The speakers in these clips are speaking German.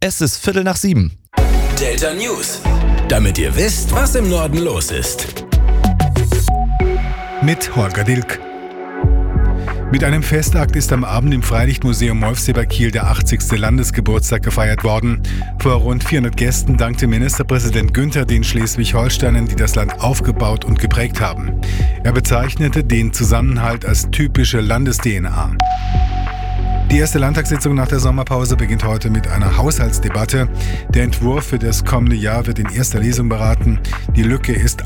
Es ist 6:15. Delta News. Damit ihr wisst, was im Norden los ist. Mit Holger Dilk. Mit einem Festakt ist am Abend im Freilichtmuseum Molfsee bei Kiel der 80. Landesgeburtstag gefeiert worden. Vor rund 400 Gästen dankte Ministerpräsident Günther den Schleswig-Holsteinern, die das Land aufgebaut und geprägt haben. Er bezeichnete den Zusammenhalt als typische Landes-DNA. Die erste Landtagssitzung nach der Sommerpause beginnt heute mit einer Haushaltsdebatte. Der Entwurf für das kommende Jahr wird in erster Lesung beraten. Die Lücke ist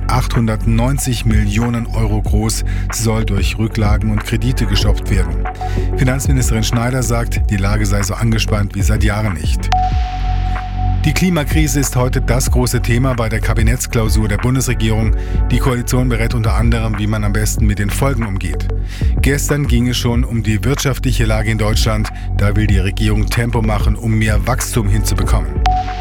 890 Millionen Euro groß. Sie soll durch Rücklagen und Kredite gestopft werden. Finanzministerin Schneider sagt, die Lage sei so angespannt wie seit Jahren nicht. Die Klimakrise ist heute das große Thema bei der Kabinettsklausur der Bundesregierung. Die Koalition berät unter anderem, wie man am besten mit den Folgen umgeht. Gestern ging es schon um die wirtschaftliche Lage in Deutschland. Da will die Regierung Tempo machen, um mehr Wachstum hinzubekommen.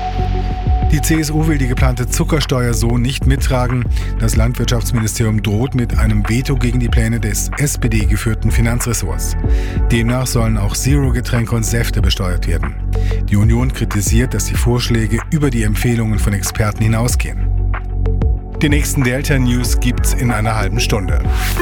Die CSU will die geplante Zuckersteuer so nicht mittragen. Das Landwirtschaftsministerium droht mit einem Veto gegen die Pläne des SPD-geführten Finanzressorts. Demnach sollen auch Zero-Getränke und Säfte besteuert werden. Die Union kritisiert, dass die Vorschläge über die Empfehlungen von Experten hinausgehen. Die nächsten Delta-News gibt's in einer halben Stunde.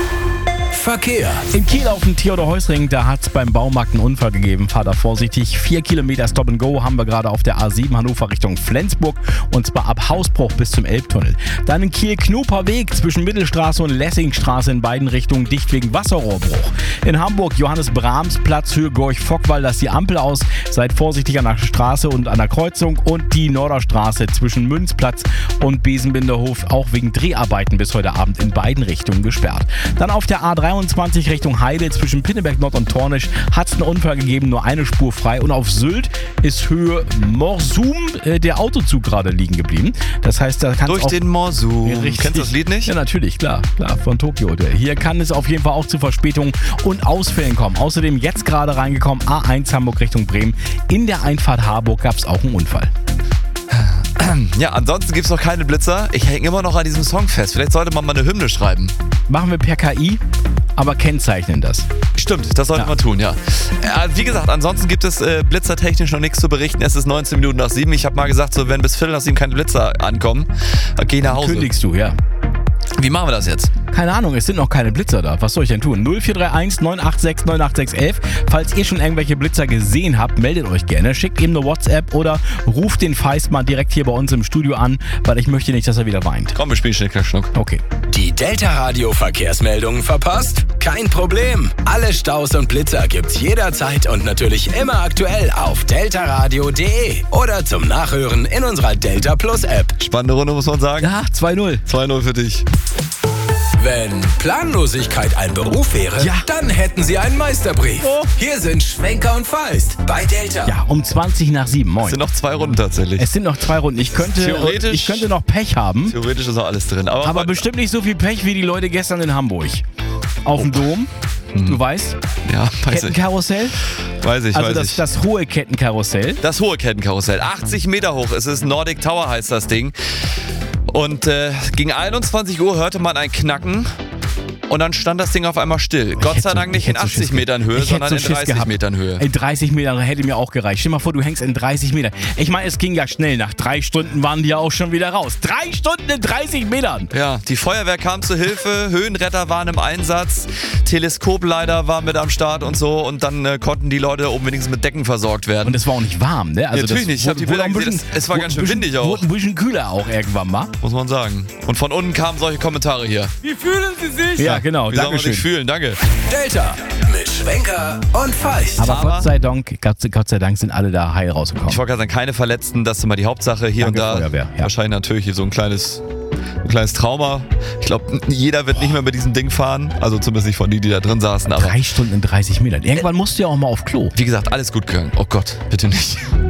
Verkehr. In Kiel auf dem Theodor-Heuss-Ring, da hat es beim Baumarkt einen Unfall gegeben. Fahr da vorsichtig. 4 Kilometer Stop and Go haben wir gerade auf der A7 Hannover Richtung Flensburg. Und zwar ab Hausbruch bis zum Elbtunnel. Dann in Kiel Knoper Weg zwischen Mittelstraße und Lessingstraße in beiden Richtungen dicht wegen Wasserrohrbruch. In Hamburg Johannes-Brahms-Platz, Höhe Gorch-Fock-Wall, da ist die Ampel aus. Seid vorsichtig an der Straße und an der Kreuzung. Und die Norderstraße zwischen Münzplatz und Besenbinderhof auch wegen Dreharbeiten bis heute Abend in beiden Richtungen gesperrt. Dann auf der A23 Richtung Heide zwischen Pinneberg Nord und Tornisch hat es einen Unfall gegeben, nur eine Spur frei. Und auf Sylt ist Höhe Morsum der Autozug gerade liegen geblieben. Das heißt, da kann Durch den Morsum. Kennst du das Lied nicht? Ja, natürlich, klar, von Tokio. Hier kann es auf jeden Fall auch zu Verspätungen und Ausfällen kommen. Außerdem jetzt gerade reingekommen, A1 Hamburg Richtung Bremen. In der Einfahrt Harburg gab es auch einen Unfall. Ja, ansonsten gibt es noch keine Blitzer. Ich hänge immer noch an diesem Song fest. Vielleicht sollte man mal eine Hymne schreiben. Machen wir per KI, aber kennzeichnen das. Stimmt, das sollte man tun, ja. Wie gesagt, ansonsten gibt es blitzertechnisch noch nichts zu berichten. Es ist 19 Minuten nach 7. Ich habe mal gesagt, so wenn bis 7:15 keine Blitzer ankommen, geh nach Hause. Kündigst du, ja. Wie machen wir das jetzt? Keine Ahnung, es sind noch keine Blitzer da. Was soll ich denn tun? 0431 986 98611. Falls ihr schon irgendwelche Blitzer gesehen habt, meldet euch gerne. Schickt ihm eine WhatsApp oder ruft den Feist mal direkt hier bei uns im Studio an, weil ich möchte nicht, dass er wieder weint. Komm, wir spielen Schnick, Schnack, Schnuck. Okay. Die Delta-Radio-Verkehrsmeldungen verpasst? Kein Problem. Alle Staus und Blitzer gibt's jederzeit und natürlich immer aktuell auf deltaradio.de oder zum Nachhören in unserer Delta Plus App. Spannende Runde, muss man sagen. Ja, 2-0. 2-0 für dich. Wenn Planlosigkeit ein Beruf wäre, ja, dann hätten Sie einen Meisterbrief. Oh. Hier sind Schwenker und Feist bei Delta. Ja, um 20 nach 7. Moin. Es sind noch 2 Runden tatsächlich. Es sind noch 2 Runden. Ich könnte noch Pech haben. Theoretisch ist noch alles drin. Aber bestimmt nicht so viel Pech wie die Leute gestern in Hamburg. Auf dem Dom. Du weißt? Ja, weiß ich. Kettenkarussell? Weiß ich. Das hohe Kettenkarussell. Das hohe Kettenkarussell. 80 Meter hoch. Es ist Nordic Tower, heißt das Ding. Und gegen 21 Uhr hörte man ein Knacken und dann stand das Ding auf einmal still. Gott sei Dank nicht in 80 Metern Höhe, sondern in 30 Metern Höhe. In 30 Metern hätte mir auch gereicht. Stell dir mal vor, du hängst in 30 Metern. Ich meine, es ging ja schnell. Nach 3 Stunden waren die ja auch schon wieder raus. 3 Stunden in 30 Metern! Ja, die Feuerwehr kam zu Hilfe, Höhenretter waren im Einsatz, Teleskopleiter war mit am Start und so und dann konnten die Leute oben wenigstens mit Decken versorgt werden. Und es war auch nicht warm, ne? Also natürlich nicht. Ich habe die Bilder gesehen. Es war ganz schön windig auch. Wurde ein bisschen kühler auch irgendwann mal. Muss man sagen. Und von unten kamen solche Kommentare hier. Wie fühlen Sie sich? Ja, genau. Wie soll man sich fühlen? Danke. Delta mit Schwenker und Feist. Aber Gott sei Dank sind alle da heil rausgekommen. Ich wollte gerade sagen, keine Verletzten, das ist immer die Hauptsache. Hier Danke, und da Feuerwehr, ja. wahrscheinlich natürlich so ein kleines Trauma. Ich glaube, jeder wird nicht mehr mit diesem Ding fahren. Also zumindest nicht von denen, die da drin saßen. Aber 3 Stunden in 30 Metern. Irgendwann musst du ja auch mal auf Klo. wie gesagt, alles gut gegangen. Oh Gott, bitte nicht.